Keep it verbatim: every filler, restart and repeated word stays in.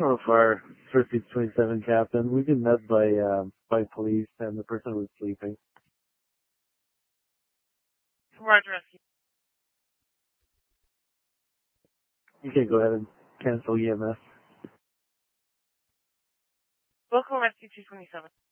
Oh, fire. First Beach twenty-seven, Captain. We've been met by, uh, by police and the person was sleeping. Roger, rescue. You can go ahead and cancel E M S. Local rescue two twenty-seven.